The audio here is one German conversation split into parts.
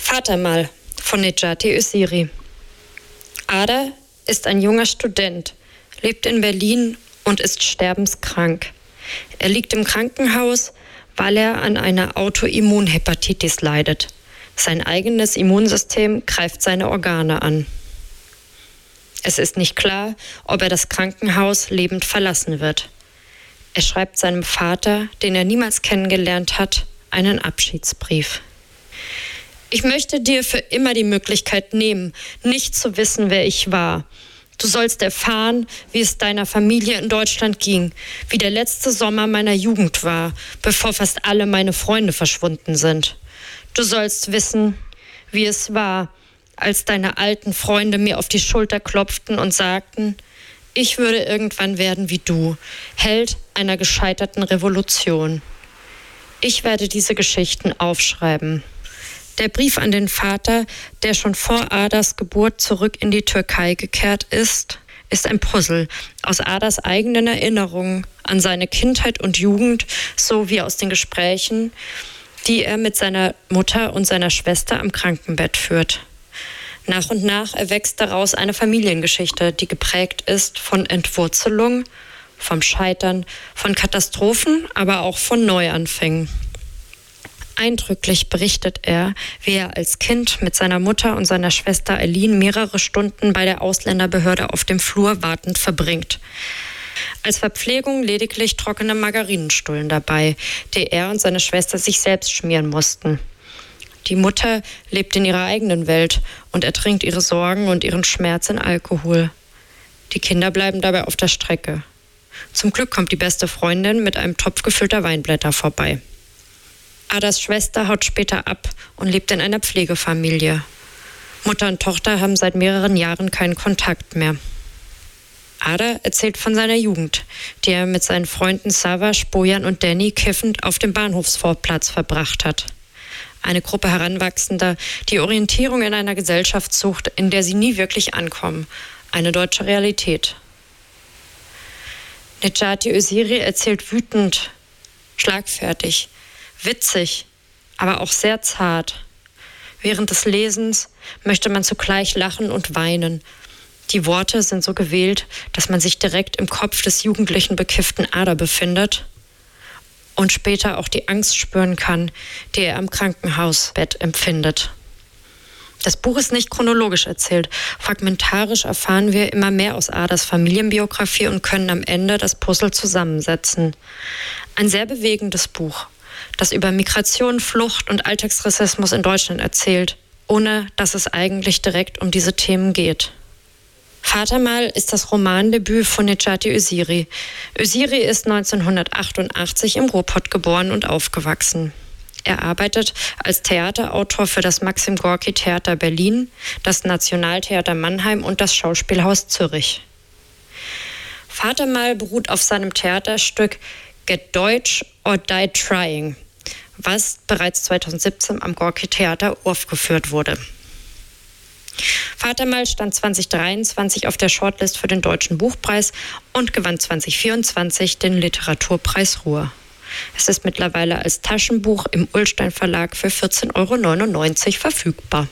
Vatermal von Necati Öziri. Ada ist ein junger Student, lebt in Berlin und ist sterbenskrank. Er liegt im Krankenhaus, weil er an einer Autoimmunhepatitis leidet. Sein eigenes Immunsystem greift seine Organe an. Es ist nicht klar, ob er das Krankenhaus lebend verlassen wird. Er schreibt seinem Vater, den er niemals kennengelernt hat, einen Abschiedsbrief. Ich möchte dir für immer die Möglichkeit nehmen, nicht zu wissen, wer ich war. Du sollst erfahren, wie es deiner Familie in Deutschland ging, wie der letzte Sommer meiner Jugend war, bevor fast alle meine Freunde verschwunden sind. Du sollst wissen, wie es war, als deine alten Freunde mir auf die Schulter klopften und sagten, ich würde irgendwann werden wie du, Held einer gescheiterten Revolution. Ich werde diese Geschichten aufschreiben. Der Brief an den Vater, der schon vor Adas Geburt zurück in die Türkei gekehrt ist ein Puzzle aus Adas eigenen Erinnerungen an seine Kindheit und Jugend sowie aus den Gesprächen, die er mit seiner Mutter und seiner Schwester am Krankenbett führt. Nach und nach erwächst daraus eine Familiengeschichte, die geprägt ist von Entwurzelung, vom Scheitern, von Katastrophen, aber auch von Neuanfängen. Eindrücklich berichtet er, wie er als Kind mit seiner Mutter und seiner Schwester Eileen mehrere Stunden bei der Ausländerbehörde auf dem Flur wartend verbringt. Als Verpflegung lediglich trockene Margarinenstullen dabei, die er und seine Schwester sich selbst schmieren mussten. Die Mutter lebt in ihrer eigenen Welt und ertrinkt ihre Sorgen und ihren Schmerz in Alkohol. Die Kinder bleiben dabei auf der Strecke. Zum Glück kommt die beste Freundin mit einem Topf gefüllter Weinblätter vorbei. Adas Schwester haut später ab und lebt in einer Pflegefamilie. Mutter und Tochter haben seit mehreren Jahren keinen Kontakt mehr. Ada erzählt von seiner Jugend, die er mit seinen Freunden Savas, Bojan und Danny kiffend auf dem Bahnhofsvorplatz verbracht hat. Eine Gruppe Heranwachsender, die Orientierung in einer Gesellschaft sucht, in der sie nie wirklich ankommen. Eine deutsche Realität. Necati Öziri erzählt wütend, schlagfertig, witzig, aber auch sehr zart. Während des Lesens möchte man zugleich lachen und weinen. Die Worte sind so gewählt, dass man sich direkt im Kopf des jugendlichen bekifften Ada befindet und später auch die Angst spüren kann, die er am Krankenhausbett empfindet. Das Buch ist nicht chronologisch erzählt. Fragmentarisch erfahren wir immer mehr aus Adas Familienbiografie und können am Ende das Puzzle zusammensetzen. Ein sehr bewegendes Buch, das über Migration, Flucht und Alltagsrassismus in Deutschland erzählt, ohne dass es eigentlich direkt um diese Themen geht. Vatermal ist das Romandebüt von Necati Öziri. Öziri ist 1988 im Ruhrpott geboren und aufgewachsen. Er arbeitet als Theaterautor für das Maxim Gorki Theater Berlin, das Nationaltheater Mannheim und das Schauspielhaus Zürich. Vatermal beruht auf seinem Theaterstück Get Deutsch or Die Trying, was bereits 2017 am Gorki Theater aufgeführt wurde. Vatermal stand 2023 auf der Shortlist für den Deutschen Buchpreis und gewann 2024 den Literaturpreis Ruhr. Es ist mittlerweile als Taschenbuch im Ullstein Verlag für 14,99 € verfügbar.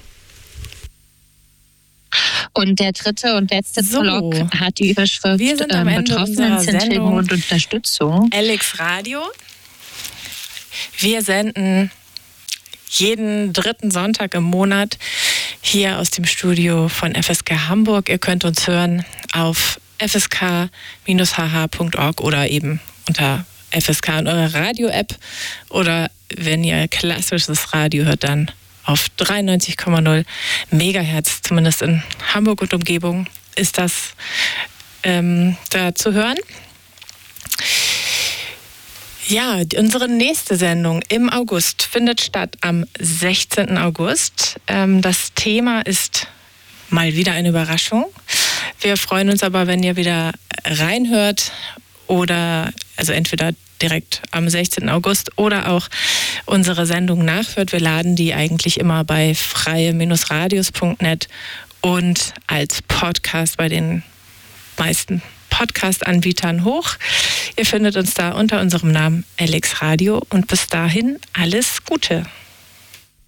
Und der dritte und letzte Blog hat die Überschrift wir sind am Ende Betroffenen sind Hilfe und Unterstützung. Alex Radio. Wir senden jeden dritten Sonntag im Monat hier aus dem Studio von FSK Hamburg. Ihr könnt uns hören auf fsk-hh.org oder eben unter FSK in eurer Radio-App oder wenn ihr klassisches Radio hört, dann auf 93,0 Megahertz, zumindest in Hamburg und Umgebung, ist das da zu hören. Ja, unsere nächste Sendung im August findet statt am 16. August. Das Thema ist mal wieder eine Überraschung. Wir freuen uns aber, wenn ihr wieder reinhört oder also entweder direkt am 16. August oder auch unsere Sendung nachhört. Wir laden die eigentlich immer bei freie-radios.net und als Podcast bei den meisten Podcast-Anbietern hoch. Ihr findet uns da unter unserem Namen Alex Radio und bis dahin alles Gute.